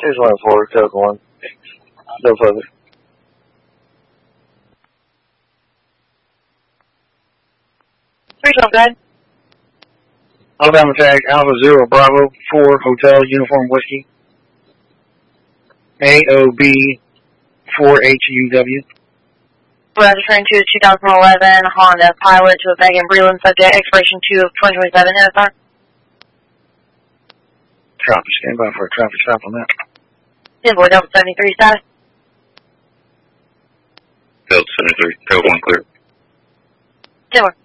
Here's 1-4, code 1. No further. Regional, go ahead. Alabama tag Alpha Zero Bravo 4 Hotel Uniform Whiskey. AOB 4HUW. Registering to 2011 Honda Pilot to a Megan Breland subject, expiration 2 of 2027. NSR. Copy. Stand by for a traffic stop on that. Invoice Delta 73 status. Delta 73, code 1 clear. 10-1.